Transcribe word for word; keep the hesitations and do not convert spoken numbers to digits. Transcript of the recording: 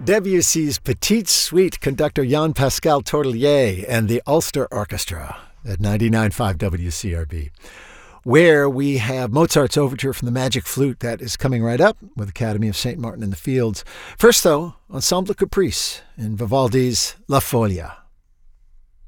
Debussy's Petite Suite, conductor Jean-Pascal Tourtellier and the Ulster Orchestra at ninety-nine point five W C R B, where we have Mozart's Overture from the Magic Flute that is coming right up with Academy of Saint Martin in the Fields. First, though, Ensemble Caprice in Vivaldi's La Folia.